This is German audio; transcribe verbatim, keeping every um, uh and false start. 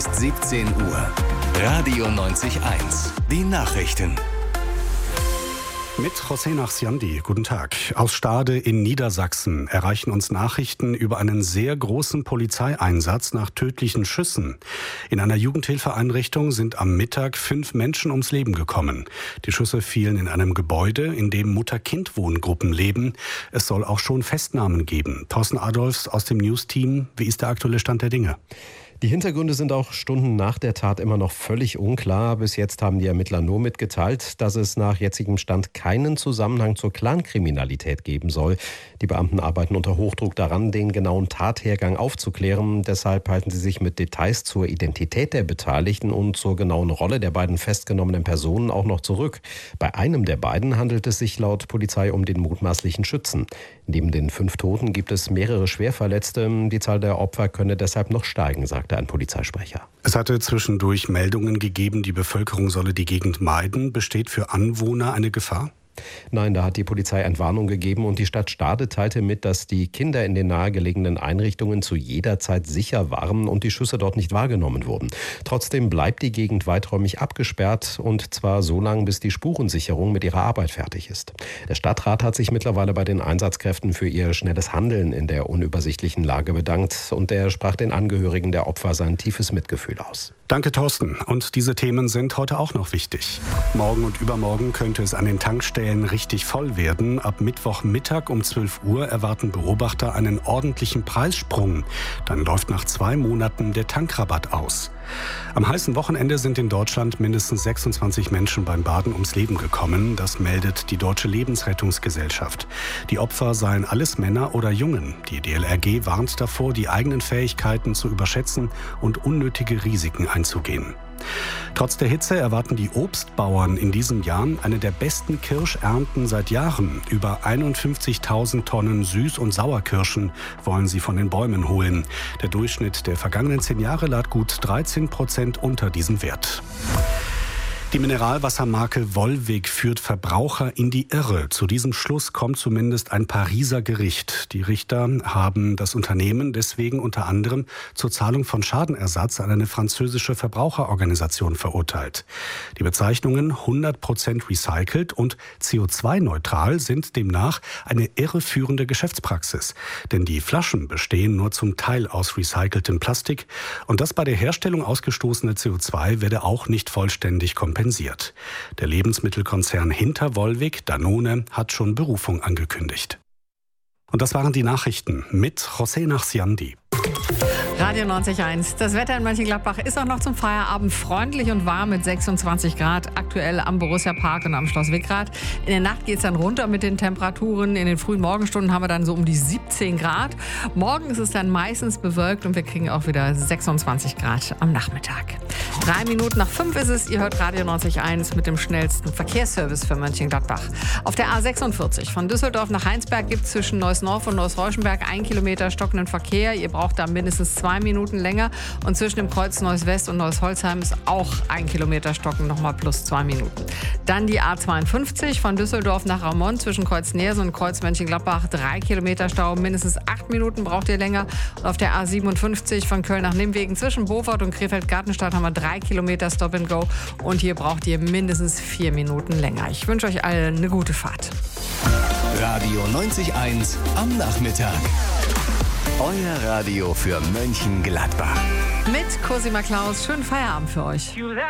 siebzehn Uhr. Radio neunzig eins. Die Nachrichten. Mit José Nachsiandi. Guten Tag. Aus Stade in Niedersachsen erreichen uns Nachrichten über einen sehr großen Polizeieinsatz nach tödlichen Schüssen. In einer Jugendhilfeeinrichtung sind am Mittag fünf Menschen ums Leben gekommen. Die Schüsse fielen in einem Gebäude, in dem Mutter-Kind-Wohngruppen leben. Es soll auch schon Festnahmen geben. Thorsten Adolfs aus dem News-Team. Wie ist der aktuelle Stand der Dinge? Die Hintergründe sind auch Stunden nach der Tat immer noch völlig unklar. Bis jetzt haben die Ermittler nur mitgeteilt, dass es nach jetzigem Stand keinen Zusammenhang zur Clankriminalität geben soll. Die Beamten arbeiten unter Hochdruck daran, den genauen Tathergang aufzuklären. Deshalb halten sie sich mit Details zur Identität der Beteiligten und zur genauen Rolle der beiden festgenommenen Personen auch noch zurück. Bei einem der beiden handelt es sich laut Polizei um den mutmaßlichen Schützen. Neben den fünf Toten gibt es mehrere Schwerverletzte. Die Zahl der Opfer könne deshalb noch steigen, sagte ein Polizeisprecher. Es hatte zwischendurch Meldungen gegeben, die Bevölkerung solle die Gegend meiden. Besteht für Anwohner eine Gefahr? Nein, da hat die Polizei Entwarnung gegeben und die Stadt Stade teilte mit, dass die Kinder in den nahegelegenen Einrichtungen zu jeder Zeit sicher waren und die Schüsse dort nicht wahrgenommen wurden. Trotzdem bleibt die Gegend weiträumig abgesperrt und zwar so lange, bis die Spurensicherung mit ihrer Arbeit fertig ist. Der Stadtrat hat sich mittlerweile bei den Einsatzkräften für ihr schnelles Handeln in der unübersichtlichen Lage bedankt und er sprach den Angehörigen der Opfer sein tiefes Mitgefühl aus. Danke, Thorsten. Und diese Themen sind heute auch noch wichtig. Morgen und übermorgen könnte es an den Tankstellen richtig voll werden. Ab Mittwochmittag um zwölf Uhr erwarten Beobachter einen ordentlichen Preissprung. Dann läuft nach zwei Monaten der Tankrabatt aus. Am heißen Wochenende sind in Deutschland mindestens sechsundzwanzig Menschen beim Baden ums Leben gekommen. Das meldet die Deutsche Lebensrettungsgesellschaft. Die Opfer seien alles Männer oder Jungen. Die D L R G warnt davor, die eigenen Fähigkeiten zu überschätzen und unnötige Risiken einzugehen. Trotz der Hitze erwarten die Obstbauern in diesem Jahr eine der besten Kirschernten seit Jahren. Über einundfünfzigtausend Tonnen Süß- und Sauerkirschen wollen sie von den Bäumen holen. Der Durchschnitt der vergangenen zehn Jahre lag gut dreizehn Prozent unter diesem Wert. Die Mineralwassermarke Volvic führt Verbraucher in die Irre. Zu diesem Schluss kommt zumindest ein Pariser Gericht. Die Richter haben das Unternehmen deswegen unter anderem zur Zahlung von Schadenersatz an eine französische Verbraucherorganisation verurteilt. Die Bezeichnungen hundert Prozent recycelt und C O zwei neutral sind demnach eine irreführende Geschäftspraxis. Denn die Flaschen bestehen nur zum Teil aus recyceltem Plastik und das bei der Herstellung ausgestoßene C O zwei werde auch nicht vollständig kompensiert. Der Lebensmittelkonzern hinter Volvic, Danone, hat schon Berufung angekündigt. Und das waren die Nachrichten mit José Nachsiandi. Radio neunzig eins. Das Wetter in Mönchengladbach ist auch noch zum Feierabend freundlich und warm mit sechsundzwanzig Grad. Aktuell am Borussia Park und am Schloss Wickrath. In der Nacht geht es dann runter mit den Temperaturen. In den frühen Morgenstunden haben wir dann so um die siebzehn Grad. Morgen ist es dann meistens bewölkt und wir kriegen auch wieder sechsundzwanzig Grad am Nachmittag. Drei Minuten nach fünf ist es. Ihr hört Radio neunzig eins mit dem schnellsten Verkehrsservice für Mönchengladbach. Auf der A sechsundvierzig von Düsseldorf nach Heinsberg gibt es zwischen Neuss-Norf und Neuss-Reuschenberg ein Kilometer stockenden Verkehr. Ihr braucht da mindestens zwei Minuten länger. Und zwischen dem Kreuz Neuss-West und Neuss-Holzheim ist auch ein Kilometer stocken, nochmal plus zwei Minuten. Dann die A zweiundfünfzig von Düsseldorf nach Raumont zwischen Kreuz Neersen und Kreuz Mönchengladbach. Drei Kilometer Stau, mindestens acht Minuten braucht ihr länger. Und auf der A siebenundfünfzig von Köln nach Nimwegen zwischen Beaufort und Krefeld-Gartenstadt haben wir drei Kilometer Stop and Go. Und hier braucht ihr mindestens vier Minuten länger. Ich wünsche euch allen eine gute Fahrt. Radio neunzig eins am Nachmittag. Euer Radio für Mönchengladbach. Mit Cosima Klaus. Schönen Feierabend für euch.